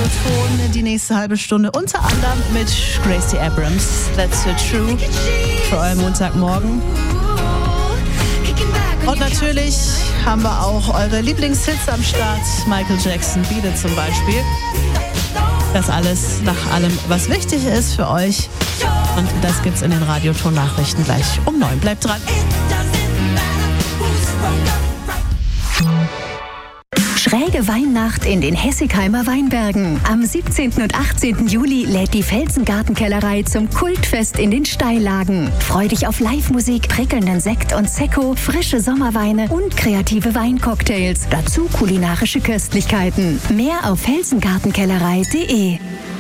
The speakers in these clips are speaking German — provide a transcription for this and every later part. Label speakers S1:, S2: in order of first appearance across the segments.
S1: Radioton die nächste halbe Stunde, unter anderem mit Gracie Abrams, That's So True, für euren Montagmorgen. Und natürlich haben wir auch eure Lieblingshits am Start, Michael Jackson, Beat It zum Beispiel. Das alles nach allem, was wichtig ist für euch. Und das gibt's in den Radioton-Nachrichten gleich um 9. Bleibt dran.
S2: Schräge Weihnacht in den Hessigheimer Weinbergen. Am 17. und 18. Juli lädt die Felsengartenkellerei zum Kultfest in den Steillagen. Freu dich auf Live-Musik, prickelnden Sekt und Sekko, frische Sommerweine und kreative Weincocktails. Dazu kulinarische Köstlichkeiten. Mehr auf felsengartenkellerei.de.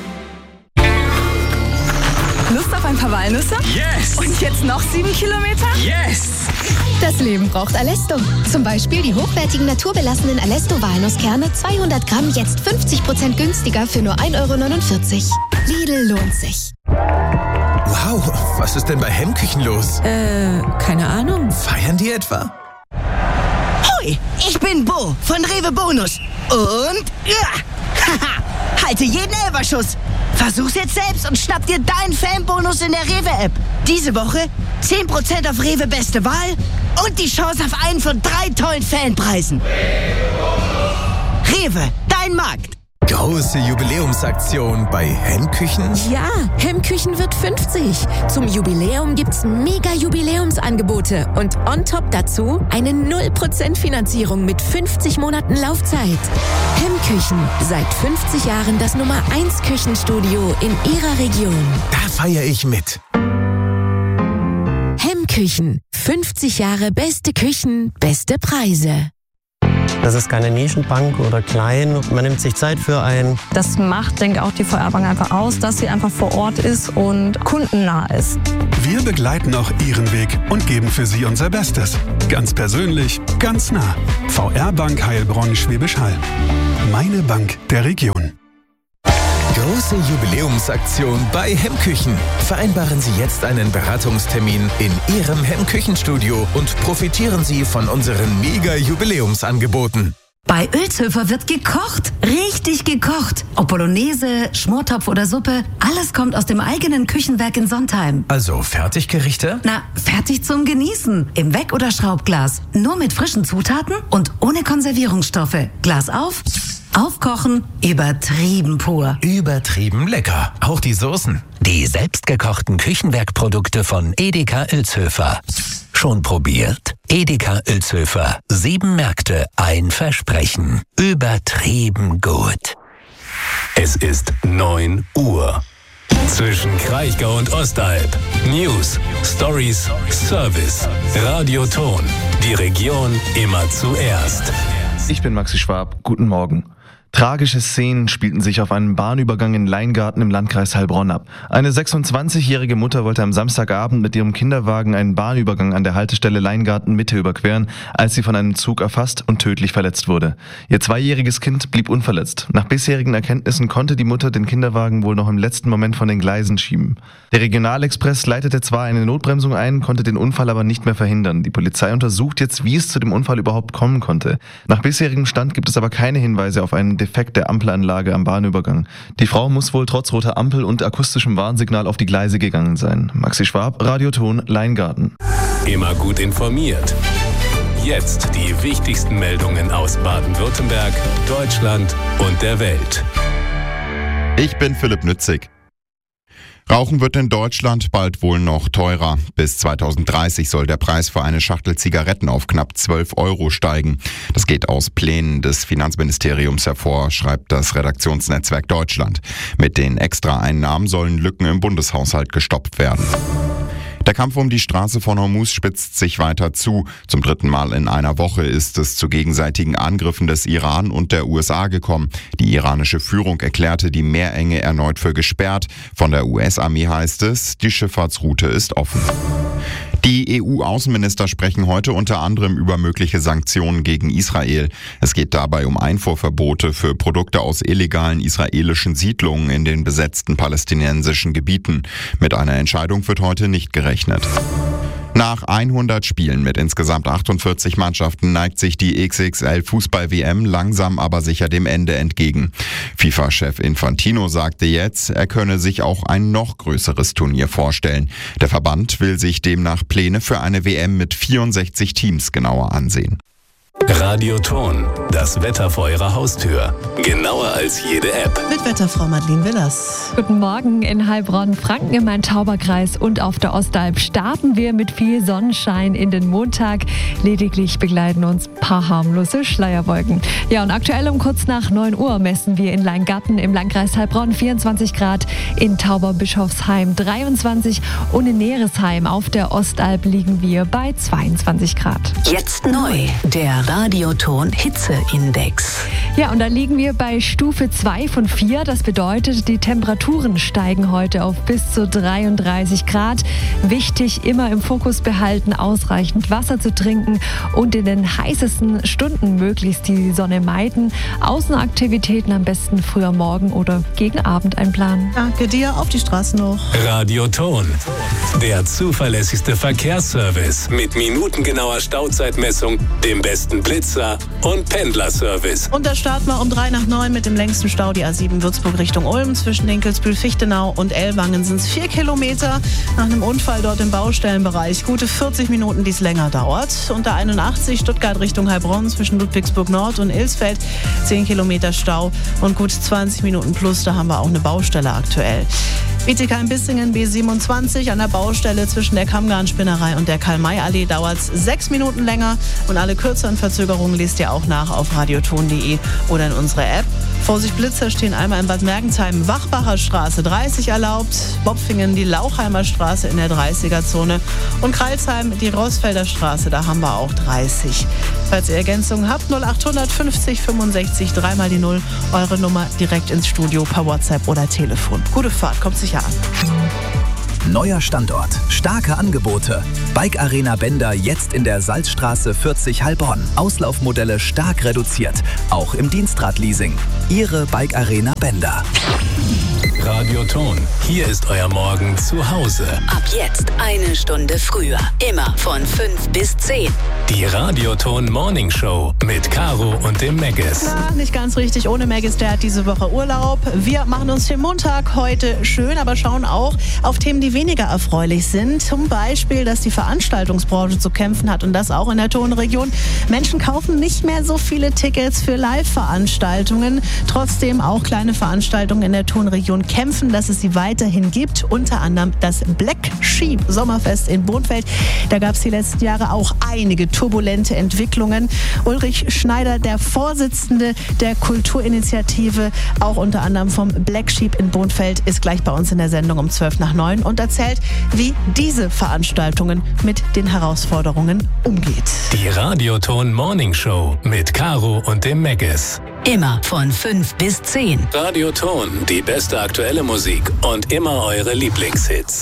S3: Lust auf ein paar Walnüsse?
S4: Yes!
S3: Und jetzt noch 7 Kilometer?
S4: Yes!
S5: Das Leben braucht Alesto. Zum Beispiel die hochwertigen naturbelassenen Alesto-Walnusskerne, 200 Gramm, jetzt 50% günstiger für nur 1,49 €. Lidl lohnt sich.
S6: Wow, was ist denn bei Hemmküchen los?
S3: Keine Ahnung.
S6: Feiern die etwa?
S7: Hoi, ich bin Bo von Rewe Bonus. Und halte jeden Elferschuss. Versuch's jetzt selbst und schnapp dir deinen Fanbonus in der Rewe-App. Diese Woche 10% auf Rewe Beste Wahl und die Chance auf einen von 3 tollen Fanpreisen. Rewe, dein Markt.
S6: Große Jubiläumsaktion bei Hemmküchen?
S8: Ja, Hemmküchen wird 50. Zum Jubiläum gibt's mega Jubiläumsangebote und on top dazu eine 0% Finanzierung mit 50 Monaten Laufzeit. Hemmküchen, seit 50 Jahren das Nummer 1 Küchenstudio in Ihrer Region.
S6: Da feiere ich mit.
S8: Hemmküchen, 50 Jahre beste Küchen, beste Preise.
S9: Das ist keine Nischenbank oder klein. Man nimmt sich Zeit für einen.
S10: Das macht, denke ich, auch die VR-Bank einfach aus, dass sie einfach vor Ort ist und kundennah ist.
S11: Wir begleiten auch Ihren Weg und geben für Sie unser Bestes. Ganz persönlich, ganz nah. VR-Bank Heilbronn-Schwäbisch Hall. Meine Bank der Region.
S6: Große Jubiläumsaktion bei Hemmküchen. Vereinbaren Sie jetzt einen Beratungstermin in Ihrem Hemmküchenstudio und profitieren Sie von unseren Mega-Jubiläumsangeboten.
S12: Bei Ölzhöfer wird gekocht, richtig gekocht. Ob Bolognese, Schmortopf oder Suppe, alles kommt aus dem eigenen Küchenwerk in Sontheim.
S6: Also Fertiggerichte?
S12: Na, fertig zum Genießen. Im Weck- oder Schraubglas. Nur mit frischen Zutaten und ohne Konservierungsstoffe. Glas auf, aufkochen, übertrieben pur.
S6: Übertrieben lecker. Auch die Soßen.
S13: Die selbstgekochten Küchenwerkprodukte von Edeka Ilzhöfer. Schon probiert? Edeka Ilzhöfer. 7 Märkte, ein Versprechen. Übertrieben gut.
S14: Es ist 9 Uhr. Zwischen Kraichgau und Ostalb. News, Stories, Service. Radioton. Die Region immer zuerst.
S15: Ich bin Maxi Schwab. Guten Morgen. Tragische Szenen spielten sich auf einem Bahnübergang in Leingarten im Landkreis Heilbronn ab. Eine 26-jährige Mutter wollte am Samstagabend mit ihrem Kinderwagen einen Bahnübergang an der Haltestelle Leingarten Mitte überqueren, als sie von einem Zug erfasst und tödlich verletzt wurde. Ihr 2-jähriges Kind blieb unverletzt. Nach bisherigen Erkenntnissen konnte die Mutter den Kinderwagen wohl noch im letzten Moment von den Gleisen schieben. Der Regionalexpress leitete zwar eine Notbremsung ein, konnte den Unfall aber nicht mehr verhindern. Die Polizei untersucht jetzt, wie es zu dem Unfall überhaupt kommen konnte. Nach bisherigem Stand gibt es aber keine Hinweise auf einen Defekt der Ampelanlage am Bahnübergang. Die Frau muss wohl trotz roter Ampel und akustischem Warnsignal auf die Gleise gegangen sein. Maxi Schwab, Radioton, Leingarten.
S14: Immer gut informiert. Jetzt die wichtigsten Meldungen aus Baden-Württemberg, Deutschland und der Welt.
S16: Ich bin Philipp Nützig. Rauchen wird in Deutschland bald wohl noch teurer. Bis 2030 soll der Preis für eine Schachtel Zigaretten auf knapp 12 € steigen. Das geht aus Plänen des Finanzministeriums hervor, schreibt das Redaktionsnetzwerk Deutschland. Mit den Extraeinnahmen sollen Lücken im Bundeshaushalt gestoppt werden. Der Kampf um die Straße von Hormuz spitzt sich weiter zu. Zum 3. Mal in einer Woche ist es zu gegenseitigen Angriffen des Iran und der USA gekommen. Die iranische Führung erklärte die Meerenge erneut für gesperrt. Von der US-Armee heißt es, die Schifffahrtsroute ist offen. Die EU-Außenminister sprechen heute unter anderem über mögliche Sanktionen gegen Israel. Es geht dabei um Einfuhrverbote für Produkte aus illegalen israelischen Siedlungen in den besetzten palästinensischen Gebieten. Mit einer Entscheidung wird heute nicht gerechnet. Nach 100 Spielen mit insgesamt 48 Mannschaften neigt sich die XXL-Fußball-WM langsam aber sicher dem Ende entgegen. FIFA-Chef Infantino sagte jetzt, er könne sich auch ein noch größeres Turnier vorstellen. Der Verband will sich demnach Pläne für eine WM mit 64 Teams genauer ansehen.
S14: Radioton, das Wetter vor Ihrer Haustür. Genauer als jede App.
S1: Mit Wetterfrau Madeleine Willers.
S10: Guten Morgen in Heilbronn, Franken im Main-Tauber-Kreis und auf der Ostalb starten wir mit viel Sonnenschein in den Montag. Lediglich begleiten uns ein paar harmlose Schleierwolken. Ja, und aktuell um kurz nach 9 Uhr messen wir in Leingarten im Landkreis Heilbronn 24 Grad, in Tauberbischofsheim 23 und in Neresheim auf der Ostalb liegen wir bei 22 Grad.
S2: Jetzt neu, der Radioton Hitzeindex.
S10: Ja, und da liegen wir bei Stufe 2 von 4. Das bedeutet, die Temperaturen steigen heute auf bis zu 33 Grad. Wichtig, immer im Fokus behalten, ausreichend Wasser zu trinken und in den heißesten Stunden möglichst die Sonne meiden. Außenaktivitäten am besten früher Morgen oder gegen Abend einplanen.
S1: Danke dir, auf die Straßen noch.
S14: Radioton, der zuverlässigste Verkehrsservice mit minutengenauer Stauzeitmessung, dem besten Blitzer und Pendlerservice.
S1: Und da starten wir um 8:03 mit dem längsten Stau, die A7 Würzburg Richtung Ulm. Zwischen Dinkelsbühl-Fichtenau und Ellwangen sind es 4 Kilometer. Nach einem Unfall dort im Baustellenbereich gute 40 Minuten, die es länger dauert. Und der 81 Stuttgart Richtung Heilbronn zwischen Ludwigsburg Nord und Ilsfeld 10 Kilometer Stau und gut 20 Minuten plus. Da haben wir auch eine Baustelle aktuell. BTK in Bissingen, B27 an der Baustelle zwischen der Kammgarnspinnerei und der Karl-May-Allee dauert es 6 Minuten länger. Und alle kürzeren Verzögerungen lest ihr auch nach auf radioton.de oder in unserer App. Vorsicht Blitzer stehen einmal in Bad Mergentheim, Wachbacher Straße 30 erlaubt, Bopfingen die Lauchheimer Straße in der 30er-Zone und Kreilsheim die Rossfelder Straße, da haben wir auch 30. Falls ihr Ergänzungen habt, 0800 50 65 3 mal die 0, eure Nummer direkt ins Studio per WhatsApp oder Telefon. Gute Fahrt, kommt sicher an.
S4: Neuer Standort, starke Angebote. Bike Arena Bender jetzt in der Salzstraße 40 Heilbronn. Auslaufmodelle stark reduziert, auch im Dienstradleasing. Ihre Bike Arena Bender.
S14: Radioton, hier ist euer Morgen zu Hause.
S2: Ab jetzt 1 Stunde früher, immer von 5 bis 10.
S14: Die Radioton Morning Show mit Caro und dem Meggis.
S1: Na, nicht ganz richtig, ohne Meggis, der hat diese Woche Urlaub. Wir machen uns den Montag heute schön, aber schauen auch auf Themen, die weniger erfreulich sind. Zum Beispiel, dass die Veranstaltungsbranche zu kämpfen hat und das auch in der Tonregion. Menschen kaufen nicht mehr so viele Tickets für Live-Veranstaltungen. Trotzdem auch kleine Veranstaltungen in der Tonregion kämpfen, dass es sie weiterhin gibt. Unter anderem das Black Sheep Sommerfest in Bonfeld. Da gab es die letzten Jahre auch einige turbulente Entwicklungen. Ulrich Schneider, der Vorsitzende der Kulturinitiative, auch unter anderem vom Black Sheep in Bonfeld, ist gleich bei uns in der Sendung um 8:12 und erzählt, wie diese Veranstaltungen mit den Herausforderungen umgeht.
S14: Die Radioton Morning Show mit Caro und dem Meggis.
S2: Immer von 5 bis 10.
S14: Radioton, die beste aktuelle Musik und immer eure Lieblingshits.